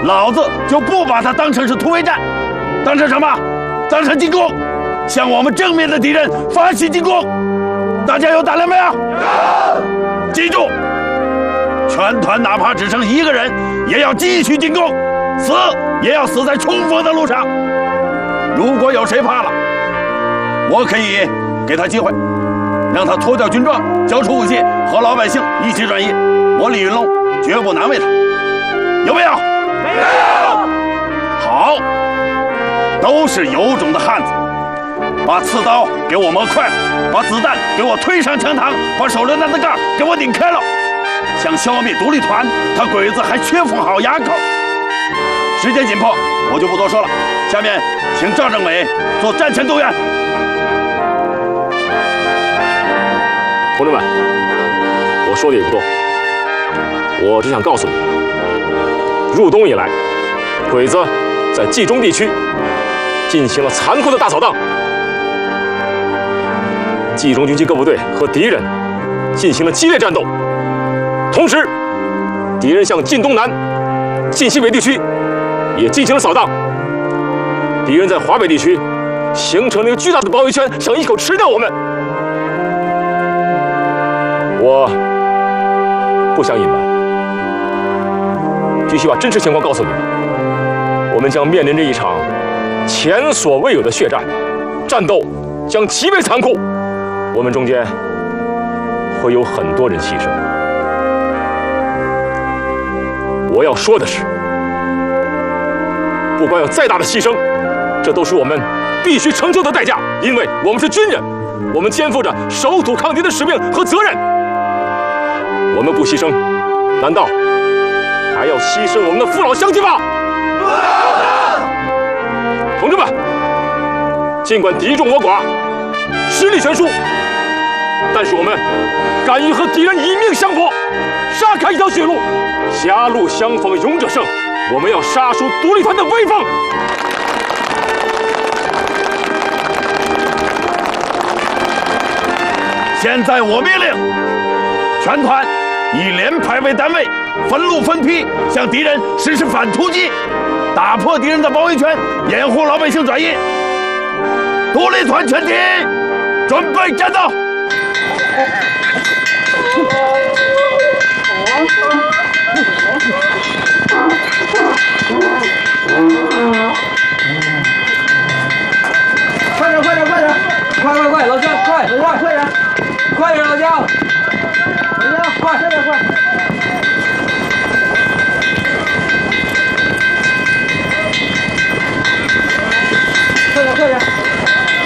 老子就不把它当成是突围战，当成什么？当成进攻，向我们正面的敌人发起进攻。大家有胆量没有？有！记住，全团哪怕只剩1个人，也要继续进攻，死也要死在冲锋的路上。如果有谁怕了，我可以给他机会，让他脱掉军装，交出武器，和老百姓一起转移。我李云龙绝不难为他。有没有？没有。好，都是有种的汉子。把刺刀给我磨快了，把子弹给我推上枪膛，把手榴弹的盖给我顶开了。想消灭独立团，他鬼子还缺封好垭口。时间紧迫，我就不多说了。下面请赵政委做战前动员。 同志们，我说的也不多，我只想告诉你们，入冬以来，鬼子在冀中地区进行了残酷的大扫荡。冀中军区各部队和敌人进行了激烈战斗，同时，敌人向晋东南、晋西北地区也进行了扫荡。敌人在华北地区形成了一个巨大的包围圈，想一口吃掉我们。我不想隐瞒，必须把真实情况告诉你们。我们将面临着一场前所未有的血战，战斗将极为残酷。我们中间会有很多人牺牲。我要说的是，不管有再大的牺牲，这都是我们必须承受的代价，因为我们是军人，我们肩负着守土抗敌的使命和责任。我们不牺牲，难道还要牺牲我们的父老乡亲吗？同志们，尽管敌众我寡，实力悬殊，但是我们敢于和敌人以命相搏，杀开一条血路，狭路相逢勇者胜。我们要杀出独立团的威风。 现在我命令，全团以连排为单位，分路分批向敌人实施反突击，打破敌人的包围圈，掩护老百姓转移。独立团全体准备战斗！